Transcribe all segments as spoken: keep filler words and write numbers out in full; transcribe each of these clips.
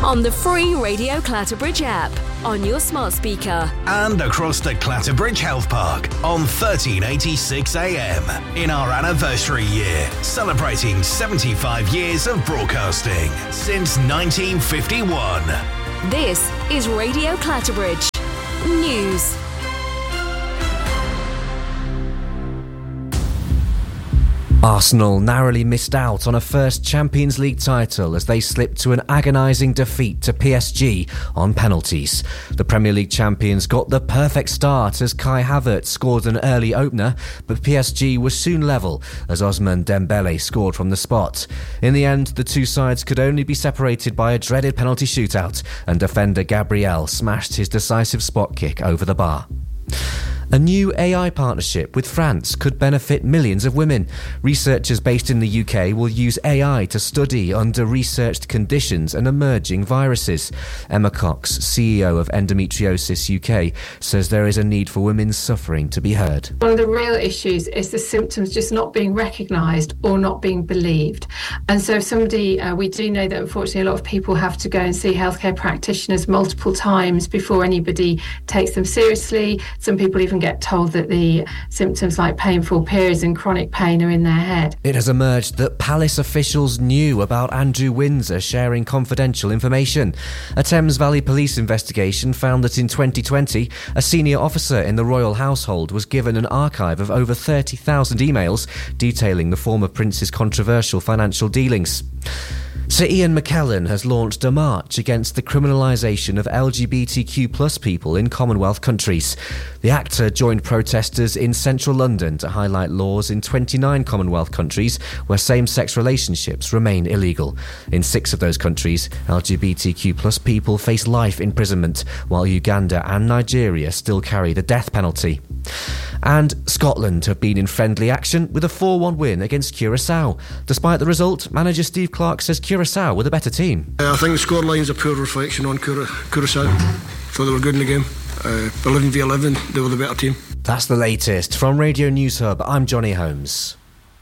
on the free Radio Clatterbridge app, on your smart speaker, and across the Clatterbridge Health Park on thirteen eighty-six A M in our anniversary year, celebrating seventy-five years of broadcasting since nineteen fifty-one. This is Radio Clatterbridge News. Arsenal narrowly missed out on a first Champions League title as they slipped to an agonising defeat to P S G on penalties. The Premier League champions got the perfect start as Kai Havertz scored an early opener, but P S G was soon level as Ousmane Dembele scored from the spot. In the end, the two sides could only be separated by a dreaded penalty shootout, and defender Gabriel smashed his decisive spot kick over the bar. A new A I partnership with France could benefit millions of women. Researchers based in the U K will use A I to study under-researched conditions and emerging viruses. Emma Cox, C E O of Endometriosis U K, says there is a need for women's suffering to be heard. One of the real issues is the symptoms just not being recognised or not being believed. And so somebody, uh, we do know that unfortunately a lot of people have to go and see healthcare practitioners multiple times before anybody takes them seriously. Some people even get told that the symptoms like painful periods and chronic pain are in their head. It has emerged that Palace officials knew about Andrew Windsor sharing confidential information. A Thames Valley police investigation found that in twenty twenty, a senior officer in the royal household was given an archive of over thirty thousand emails detailing the former prince's controversial financial dealings. Sir Ian McKellen has launched a march against the criminalisation of L G B T Q plus people in Commonwealth countries. The actor joined protesters in central London to highlight laws in twenty-nine Commonwealth countries where same-sex relationships remain illegal. In six of those countries, L G B T Q plus people face life imprisonment, while Uganda and Nigeria still carry the death penalty. And Scotland have been in friendly action with a four one win against Curaçao. Despite the result, manager Steve Clarke says Curaçao were the better team. Uh, I think the scoreline's a poor reflection on Cura- Curaçao. Thought they were good in the game. Uh, eleven v eleven, they were the better team. That's the latest. From Radio News Hub, I'm Johnny Holmes.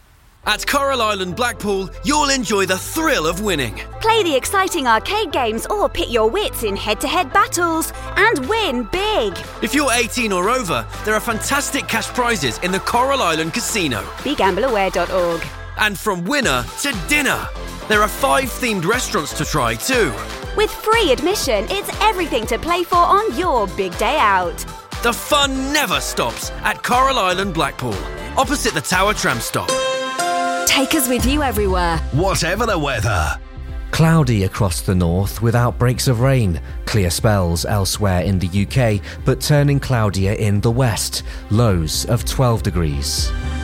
At Coral Island Blackpool, you'll enjoy the thrill of winning. Play the exciting arcade games or pit your wits in head-to-head battles and win big. If you're eighteen or over, there are fantastic cash prizes in the Coral Island Casino. be gamble aware dot org. And from winner to dinner, there are five themed restaurants to try too. With free admission, it's everything to play for on your big day out. The fun never stops at Coral Island Blackpool, opposite the Tower tram stop. Take us with you everywhere, whatever the weather. Cloudy across the north with outbreaks of rain. Clear spells elsewhere in the U K, but turning cloudier in the west. Lows of twelve degrees.